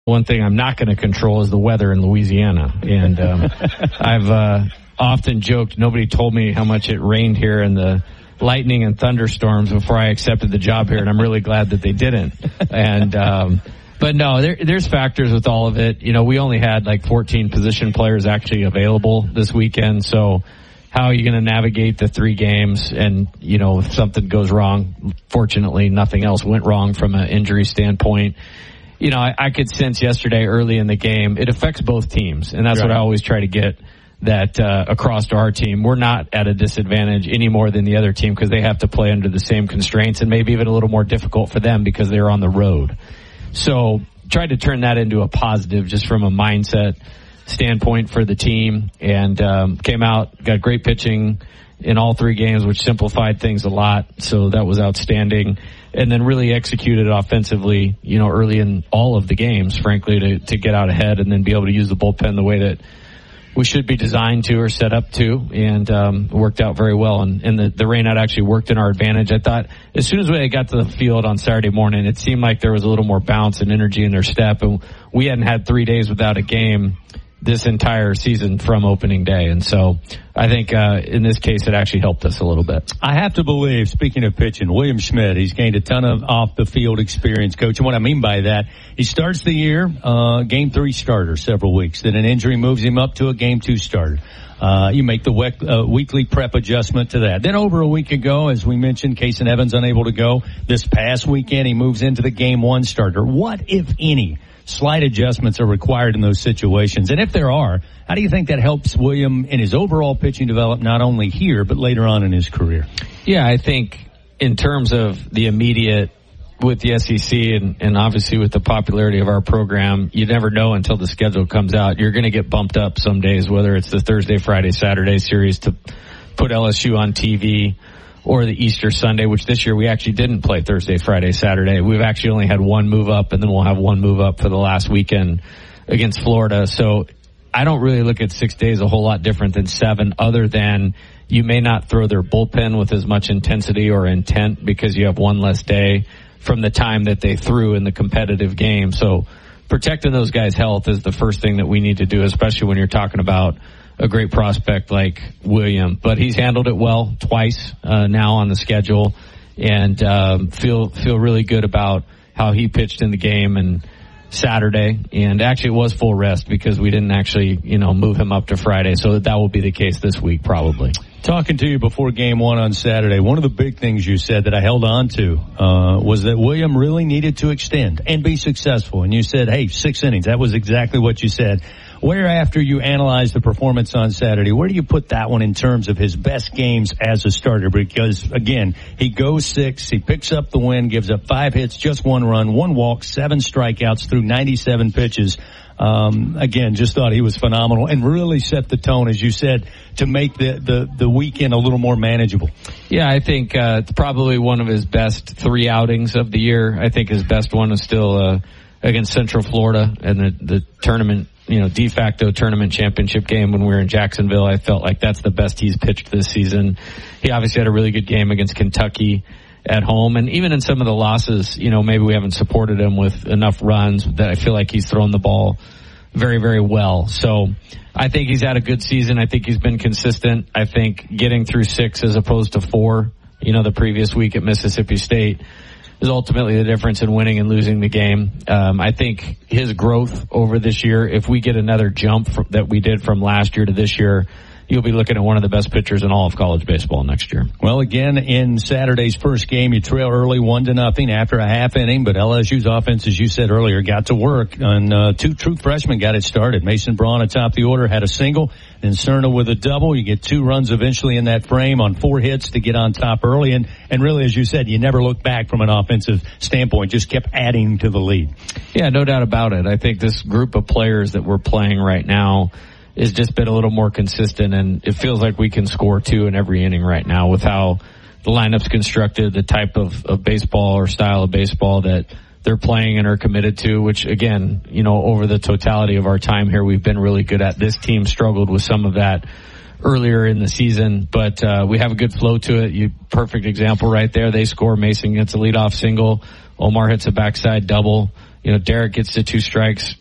One thing I'm not going to control is the weather in Louisiana. And I've often joked, nobody told me how much it rained here in the lightning and thunderstorms before I accepted the job here, and I'm really glad that they didn't. And but no, there's factors with all of it. You know, we only had like 14 position players actually available this weekend, so how are you going to navigate the 3 games? And, you know, if something goes wrong, fortunately nothing else went wrong from an injury standpoint. You know, I could sense yesterday early in the game, it affects both teams. And that's right. What I always try to get that across to our team. We're not at a disadvantage any more than the other team because they have to play under the same constraints and maybe even a little more difficult for them because they're on the road. So tried to turn that into a positive just from a mindset standpoint for the team, and came out, got great pitching in all 3 games, which simplified things a lot. So that was outstanding. And then really executed offensively, you know, early in all of the games, frankly, to get out ahead and then be able to use the bullpen the way that we should be designed to or set up to, and worked out very well. And the rain out actually worked in our advantage. I thought as soon as we got to the field on Saturday morning, it seemed like there was a little more bounce and energy in their step. And we hadn't had 3 days without a game this entire season from opening day. And so I think in this case it actually helped us a little bit. I have to believe, speaking of pitching, William Schmidt, he's gained a ton of off-the-field experience, Coach. And what I mean by that, he starts the year Game 3 starter several weeks. Then an injury moves him up to a Game 2 starter. You make the weekly prep adjustment to that. Then over a week ago, as we mentioned, Kason Evans unable to go. This past weekend, he moves into the Game 1 starter. What, if any, slight adjustments are required in those situations? And if there are, how do you think that helps William in his overall pitching development, not only here, but later on in his career? Yeah, I think in terms of the immediate with the SEC and obviously with the popularity of our program, you never know until the schedule comes out. You're going to get bumped up some days, whether it's the Thursday, Friday, Saturday series to put LSU on TV, or the Easter Sunday, which this year we actually didn't play Thursday, Friday, Saturday. We've actually only had 1 move up, and then we'll have 1 move up for the last weekend against Florida. So I don't really look at 6 days a whole lot different than 7, other than you may not throw their bullpen with as much intensity or intent because you have 1 less day from the time that they threw in the competitive game. So protecting those guys' health is the first thing that we need to do, especially when you're talking about a great prospect like William. But he's handled it well twice now on the schedule, and feel really good about how he pitched in the game and Saturday. And actually it was full rest because we didn't actually, move him up to Friday. So that will be the case this week probably. Talking to you before Game 1 on Saturday, one of the big things you said that I held on to was that William really needed to extend and be successful. And you said, hey, 6 innings. That was exactly what you said. Where, after you analyze the performance on Saturday, where do you put that one in terms of his best games as a starter? Because, again, he goes 6, he picks up the win, gives up 5 hits, just 1 run, 1 walk, 7 strikeouts through 97 pitches. Again, just thought he was phenomenal and really set the tone, as you said, to make the weekend a little more manageable. Yeah, I think it's probably one of his best 3 outings of the year. I think his best one is still against Central Florida and the tournament, de facto tournament championship game when we were in Jacksonville. I felt like that's the best he's pitched this season. He obviously had a really good game against Kentucky at home, and even in some of the losses, maybe we haven't supported him with enough runs that I feel like he's thrown the ball very, very well. So I think he's had a good season. I think he's been consistent. I think getting through 6 as opposed to 4, the previous week at Mississippi State is ultimately the difference in winning and losing the game. I think his growth over this year, if we get another jump that we did from last year to this year, you'll be looking at one of the best pitchers in all of college baseball next year. Well, again, in Saturday's first game, you trail early 1-0 after a half inning, but LSU's offense, as you said earlier, got to work, and 2 true freshmen got it started. Mason Braun atop the order had a single, then Cerna with a double. You get 2 runs eventually in that frame on 4 hits to get on top early, and really, as you said, you never looked back from an offensive standpoint, just kept adding to the lead. Yeah, no doubt about it. I think this group of players that we're playing right now has just been a little more consistent, and it feels like we can score 2 in every inning right now with how the lineup's constructed, the type of baseball or style of baseball that they're playing and are committed to, which again, over the totality of our time here, we've been really good at. This team struggled with some of that earlier in the season, but we have a good flow to it. Perfect example right there. They score. Mason gets a leadoff single. Omar hits a backside double. Derek gets to 2 strikes